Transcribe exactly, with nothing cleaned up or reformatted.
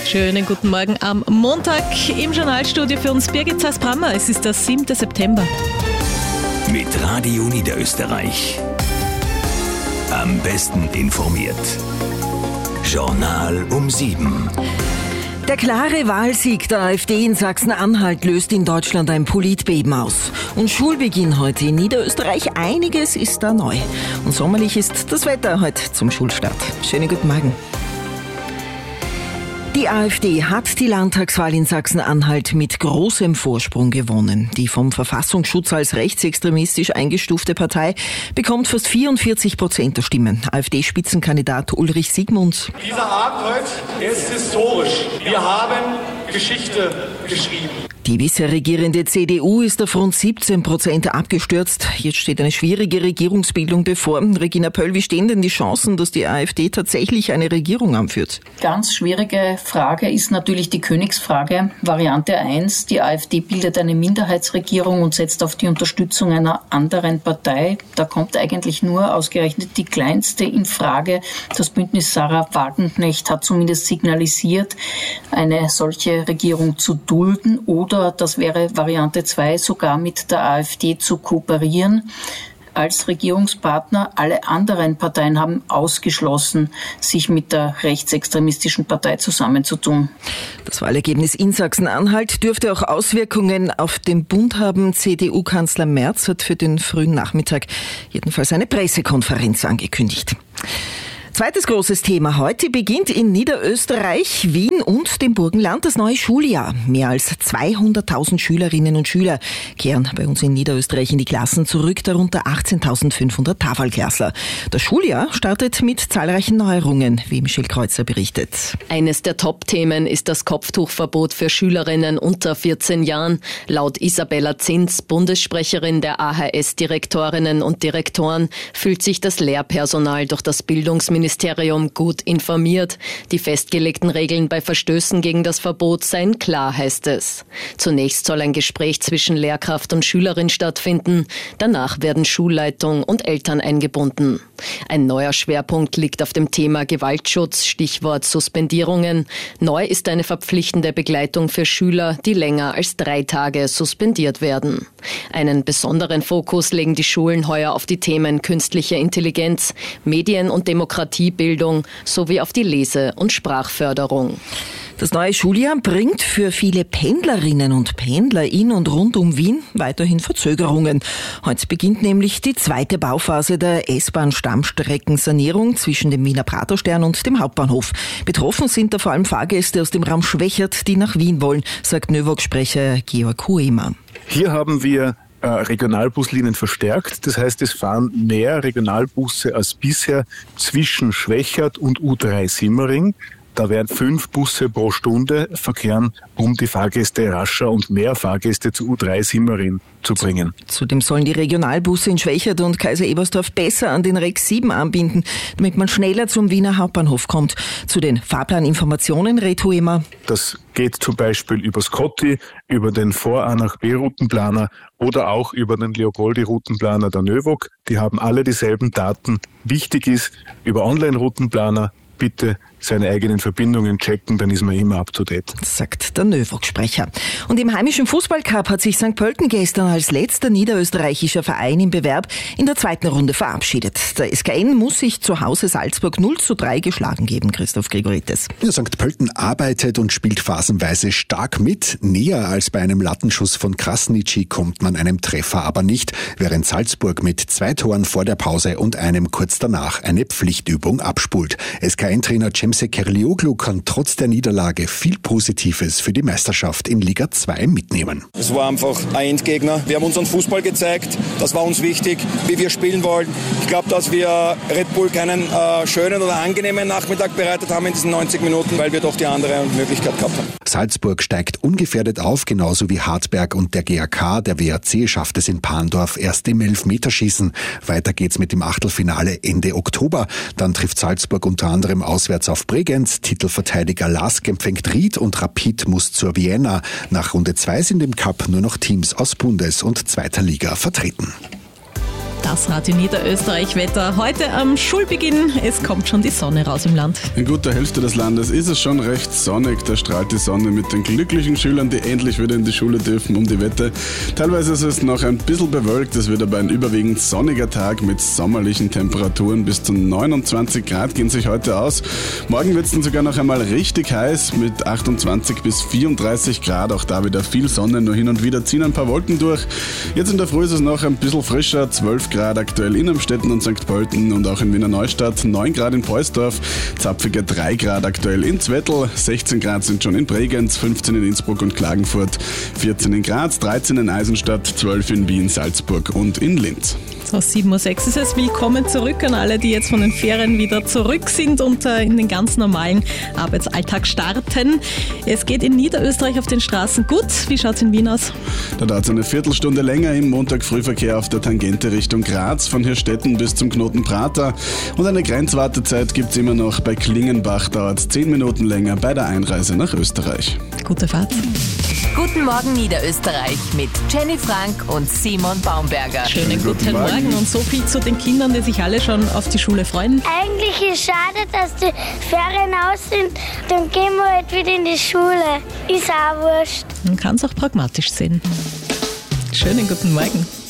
Schönen guten Morgen am Montag im Journalstudio für uns Birgit Sass-Brammer. Es ist der siebte September. Mit Radio Niederösterreich. Am besten informiert. Journal um sieben. Der klare Wahlsieg der AfD in Sachsen-Anhalt löst in Deutschland ein Politbeben aus. Und Schulbeginn heute in Niederösterreich, einiges ist da neu. Und sommerlich ist das Wetter heute zum Schulstart. Schönen guten Morgen. Die AfD hat die Landtagswahl in Sachsen-Anhalt mit großem Vorsprung gewonnen. Die vom Verfassungsschutz als rechtsextremistisch eingestufte Partei bekommt fast vierundvierzig Prozent der Stimmen. AfD-Spitzenkandidat Ulrich Siegmund. Dieser Abend heute ist historisch. Wir haben Geschichte geschrieben. Die bisher regierende C D U ist auf rund siebzehn Prozent abgestürzt. Jetzt steht eine schwierige Regierungsbildung bevor. Regina Pöll, wie stehen denn die Chancen, dass die AfD tatsächlich eine Regierung anführt? Ganz schwierige Frage ist natürlich die Königsfrage. Variante eins, die AfD bildet eine Minderheitsregierung und setzt auf die Unterstützung einer anderen Partei. Da kommt eigentlich nur ausgerechnet die kleinste in Frage. Das Bündnis Sarah Wagenknecht hat zumindest signalisiert, eine solche Regierung zu dulden oder das wäre Variante zwei, sogar mit der AfD zu kooperieren als Regierungspartner. Alle anderen Parteien haben ausgeschlossen, sich mit der rechtsextremistischen Partei zusammenzutun. Das Wahlergebnis in Sachsen-Anhalt dürfte auch Auswirkungen auf den Bund haben. C D U-Kanzler Merz hat für den frühen Nachmittag jedenfalls eine Pressekonferenz angekündigt. Zweites großes Thema. Heute beginnt in Niederösterreich, Wien und dem Burgenland das neue Schuljahr. Mehr als zweihunderttausend Schülerinnen und Schüler kehren bei uns in Niederösterreich in die Klassen zurück, darunter achtzehntausendfünfhundert Tafelklassler. Das Schuljahr startet mit zahlreichen Neuerungen, wie Michelle Kreuzer berichtet. Eines der Top-Themen ist das Kopftuchverbot für Schülerinnen unter vierzehn Jahren. Laut Isabella Zins, Bundessprecherin der A H S-Direktorinnen und Direktoren, fühlt sich das Lehrpersonal durch das Bildungsministerium Ministerium gut informiert. Die festgelegten Regeln bei Verstößen gegen das Verbot seien klar, heißt es. Zunächst soll ein Gespräch zwischen Lehrkraft und Schülerin stattfinden. Danach werden Schulleitung und Eltern eingebunden. Ein neuer Schwerpunkt liegt auf dem Thema Gewaltschutz, Stichwort Suspendierungen. Neu ist eine verpflichtende Begleitung für Schüler, die länger als drei Tage suspendiert werden. Einen besonderen Fokus legen die Schulen heuer auf die Themen künstliche Intelligenz, Medien- und Demokratiebildung sowie auf die Lese- und Sprachförderung. Das neue Schuljahr bringt für viele Pendlerinnen und Pendler in und rund um Wien weiterhin Verzögerungen. Heute beginnt nämlich die zweite Bauphase der S-Bahn-Stammstreckensanierung zwischen dem Wiener Praterstern und dem Hauptbahnhof. Betroffen sind da vor allem Fahrgäste aus dem Raum Schwächert, die nach Wien wollen, sagt Nöwag-Sprecher Georg Huemer. Hier haben wir äh, Regionalbuslinien verstärkt. Das heißt, es fahren mehr Regionalbusse als bisher zwischen Schwächert und U drei Simmering. Da werden fünf Busse pro Stunde verkehren, um die Fahrgäste rascher und mehr Fahrgäste zu U drei Simmering zu bringen. Zudem sollen die Regionalbusse in Schwächert und Kaiser Ebersdorf besser an den Rex sieben anbinden, damit man schneller zum Wiener Hauptbahnhof kommt. Zu den Fahrplaninformationen rät Huemer. Das geht zum Beispiel über Scotty, über den Vor-A nach B-Routenplaner oder auch über den Leopoldi-Routenplaner der Nöwag. Die haben alle dieselben Daten. Wichtig ist, über Online-Routenplaner bitte seine eigenen Verbindungen checken, dann ist man immer up to date. Sagt der Nöwag-Sprecher. Und im heimischen Fußballcup hat sich Sankt Pölten gestern als letzter niederösterreichischer Verein im Bewerb in der zweiten Runde verabschiedet. Der S K N muss sich zu Hause Salzburg null zu drei geschlagen geben, Christoph Gregoritis. Ja, Sankt Pölten arbeitet und spielt phasenweise stark mit. Näher als bei einem Lattenschuss von Krasnitschi kommt man einem Treffer aber nicht, während Salzburg mit zwei Toren vor der Pause und einem kurz danach eine Pflichtübung abspult. S K N-Trainer Cemse Kerlioglu kann trotz der Niederlage viel Positives für die Meisterschaft in Liga zwei mitnehmen. Es war einfach ein Endgegner. Wir haben unseren Fußball gezeigt. Das war uns wichtig, wie wir spielen wollen. Ich glaube, dass wir Red Bull keinen äh, schönen oder angenehmen Nachmittag bereitet haben in diesen neunzig Minuten, weil wir doch die andere Möglichkeit gehabt haben. Salzburg steigt ungefährdet auf, genauso wie Hartberg und der G A K. Der W A C schafft es in Pandorf erst im Elfmeterschießen. Weiter geht's mit dem Achtelfinale Ende Oktober. Dann trifft Salzburg unter anderem auswärts auf Bregenz. Titelverteidiger Lask empfängt Ried und Rapid muss zur Vienna. Nach Runde zwei sind im Cup nur noch Teams aus Bundes- und zweiter Liga vertreten. Das Radio Niederösterreich-Wetter. Heute am Schulbeginn, es kommt schon die Sonne raus im Land. In guter Hälfte des Landes ist es schon recht sonnig. Da strahlt die Sonne mit den glücklichen Schülern, die endlich wieder in die Schule dürfen, um die Wette. Teilweise ist es noch ein bisschen bewölkt. Es wird aber ein überwiegend sonniger Tag mit sommerlichen Temperaturen. Bis zu neunundzwanzig Grad gehen sich heute aus. Morgen wird es dann sogar noch einmal richtig heiß mit achtundzwanzig bis vierunddreißig Grad. Auch da wieder viel Sonne, nur hin und wieder ziehen ein paar Wolken durch. Jetzt in der Früh ist es noch ein bisschen frischer, zwölf Grad aktuell in Amstetten und Sankt Pölten und auch in Wiener Neustadt, neun Grad in Poisdorf, zapfige drei Grad aktuell in Zwettl, sechzehn Grad sind schon in Bregenz, fünfzehn in Innsbruck und Klagenfurt, vierzehn in Graz, dreizehn in Eisenstadt, zwölf in Wien, Salzburg und in Linz. So, sieben Uhr sechs ist es. Willkommen zurück an alle, die jetzt von den Ferien wieder zurück sind und äh, in den ganz normalen Arbeitsalltag starten. Es geht in Niederösterreich auf den Straßen gut. Wie schaut es in Wien aus? Da dauert es eine Viertelstunde länger im Montag-Frühverkehr auf der Tangente Richtung Graz, von Hirstetten bis zum Knoten Prater. Und eine Grenzwartezeit gibt es immer noch. Bei Klingenbach dauert es zehn Minuten länger bei der Einreise nach Österreich. Gute Fahrt. Guten Morgen Niederösterreich mit Jenny Frank und Simon Baumberger. Schönen guten, guten Morgen. Morgen und so viel zu den Kindern, die sich alle schon auf die Schule freuen. Eigentlich ist es schade, dass die Ferien aus sind. Dann gehen wir halt wieder in die Schule. Ist auch wurscht. Man kann es auch pragmatisch sehen. Schönen guten Morgen.